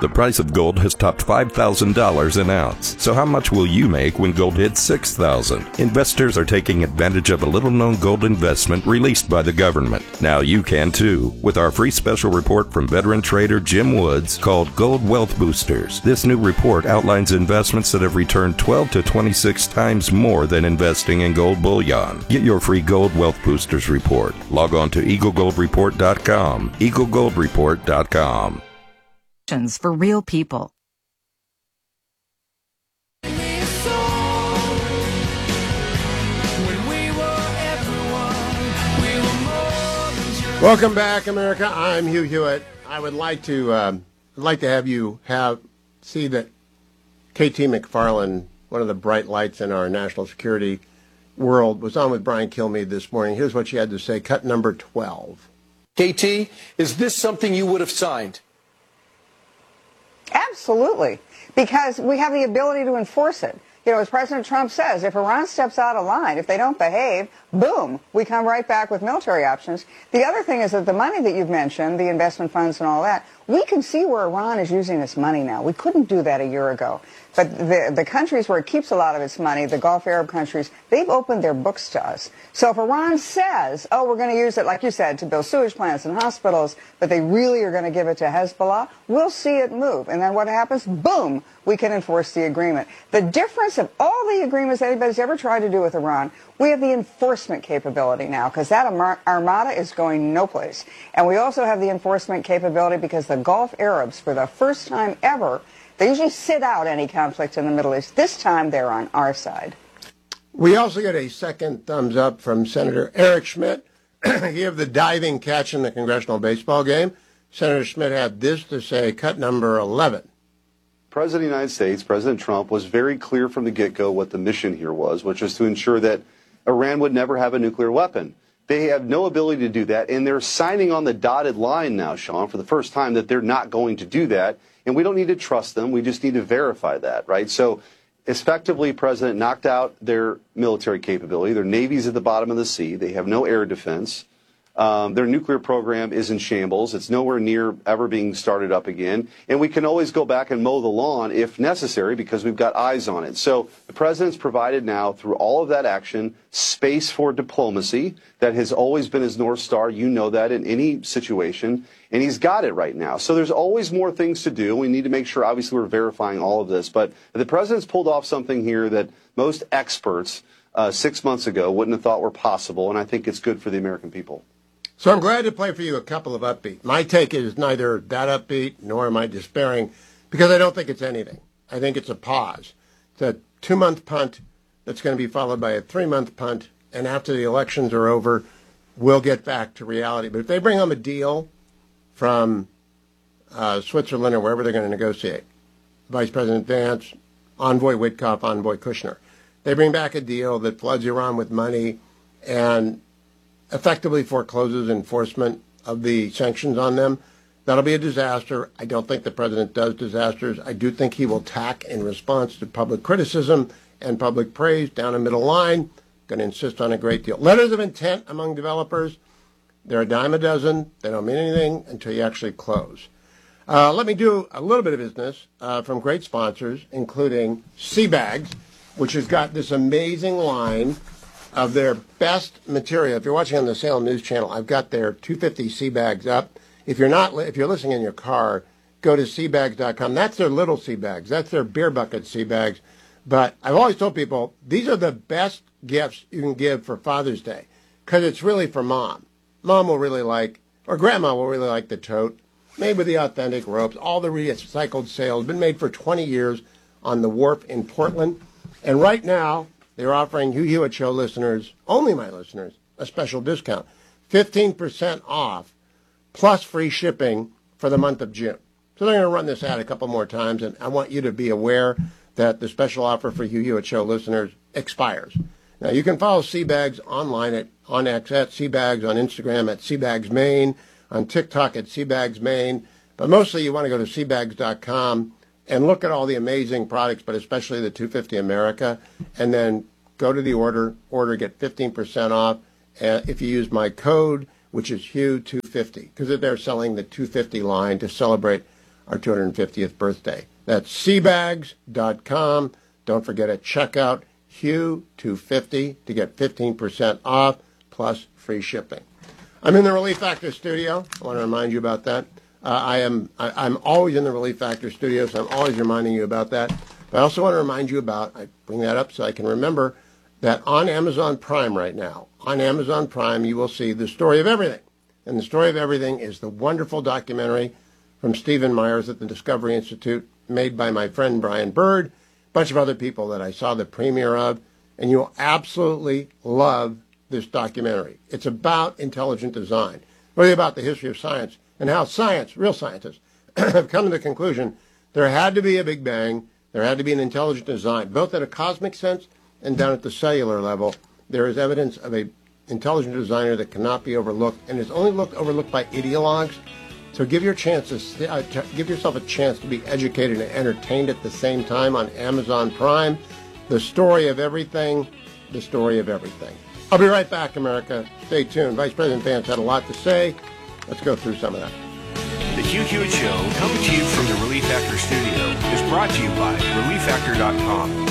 The price of gold has topped $5,000 an ounce. So how much will you make when gold hits $6,000? Investors are taking advantage of a little-known gold investment released by the government. Now you can too, with our free special report from veteran trader Jim Woods called Gold Wealth Boosters. This new report outlines investments that have returned 12 to 26 times more than investing in gold bullion. Get your free Gold Wealth Boosters report. Log on to eaglegoldreport.com. eaglegoldreport.com. For real people. Welcome back, America. I'm Hugh Hewitt. I would like to have you see that KT McFarland, one of the bright lights in our national security world, was on with Brian Kilmeade this morning. Here's what she had to say. Cut number 12. KT, is this something you would have signed? Absolutely, because we have the ability to enforce it. You know, as President Trump says, if Iran steps out of line, if they don't behave, boom, we come right back with military options. The other thing is that the money that you've mentioned, the investment funds and all that, we can see where Iran is using this money now. We couldn't do that a year ago. But the countries where it keeps a lot of its money, the Gulf Arab countries, they've opened their books to us. So if Iran says, oh, we're going to use it, like you said, to build sewage plants and hospitals, but they really are going to give it to Hezbollah, we'll see it move. And then what happens? Boom, we can enforce the agreement. The difference of all the agreements anybody's ever tried to do with Iran, we have the enforcement capability now, because that armada is going no place. And we also have the enforcement capability because the Gulf Arabs, for the first time ever, they usually sit out any conflict in the Middle East. This time they're on our side. We also get a second thumbs up from Senator Eric Schmidt. He of the diving catch in the congressional baseball game. Senator Schmidt had this to say, cut number 11. President of the United States, President Trump, was very clear from the get-go what the mission here was, which was to ensure that Iran would never have a nuclear weapon. They have no ability to do that, and they're signing on the dotted line now, Sean, for the first time that they're not going to do that. And we don't need to trust them. We just need to verify that, right? So effectively, President knocked out their military capability. Their Navy's at the bottom of the sea. They have no air defense. Their nuclear program is in shambles. It's nowhere near ever being started up again. And we can always go back and mow the lawn if necessary because we've got eyes on it. So the president's provided now, through all of that action, space for diplomacy. That has always been his North Star. You know that in any situation. And he's got it right now. So there's always more things to do. We need to make sure, obviously, we're verifying all of this. But the president's pulled off something here that most experts 6 months ago wouldn't have thought were possible. And I think it's good for the American people. So I'm glad to play for you a couple of upbeat. My take is neither that upbeat nor am I despairing because I don't think it's anything. I think it's a pause. It's a 2-month punt that's going to be followed by a 3-month punt. And after the elections are over, we'll get back to reality. But if they bring home a deal from Switzerland or wherever they're going to negotiate, Vice President Vance, Envoy Witkoff, Envoy Kushner, they bring back a deal that floods Iran with money and effectively forecloses enforcement of the sanctions on them, that'll be a disaster. I don't think the president does disasters. I do think he will tack in response to public criticism and public praise down a middle line. Going to insist on a great deal. Letters of intent among developers, they're a dime a dozen. They don't mean anything until you actually close. Let me do a little bit of business from great sponsors, including Seabags, which has got this amazing line of their best material. If you're watching on the Salem News Channel, I've got their 250 Seabags up. If you're listening in your car, go to Seabags.com. That's their little Seabags. That's their beer bucket Seabags. But I've always told people these are the best gifts you can give for Father's Day because it's really for mom. Mom will really like, or grandma will really like the tote, made with the authentic ropes, all the recycled sails, been made for 20 years on the wharf in Portland. And right now, they're offering Hugh Hewitt Show listeners, only my listeners, a special discount, 15% off, plus free shipping for the month of June. So they're going to run this ad a couple more times, and I want you to be aware that the special offer for Hugh Hewitt Show listeners expires. Now, you can follow Seabags online on X at Seabags, on Instagram at Seabags Maine, on TikTok at Seabags Maine, but mostly you want to go to Seabags.com and look at all the amazing products, but especially the 250 America, and then go to the order, get 15% off if you use my code, which is Hugh250, because they're selling the 250 line to celebrate our 250th birthday. That's Seabags.com. Don't forget at checkout, Hugh250 to get 15% off plus free shipping. I'm in the Relief Factor studio. I want to remind you about that. I'm always in the Relief Factor studio, so I'm always reminding you about that. But I also want to remind you about, I bring that up so I can remember, that on Amazon Prime right now, on Amazon Prime, you will see The Story of Everything. And The Story of Everything is the wonderful documentary from Stephen Myers at the Discovery Institute, made by my friend Brian Bird, a bunch of other people that I saw the premiere of, and you'll absolutely love this documentary. It's about intelligent design, really about the history of science and how science, real scientists, have come to the conclusion there had to be a Big Bang, there had to be an intelligent design, both at a cosmic sense and down at the cellular level. There is evidence of an intelligent designer that cannot be overlooked, and is only overlooked by ideologues. So give yourself a chance to be educated and entertained at the same time on Amazon Prime. The Story of Everything, The Story of Everything. I'll be right back, America. Stay tuned. Vice President Vance had a lot to say. Let's go through some of that. The Hugh Hewitt Show, coming to you from the Relief Factor studio, is brought to you by ReliefFactor.com.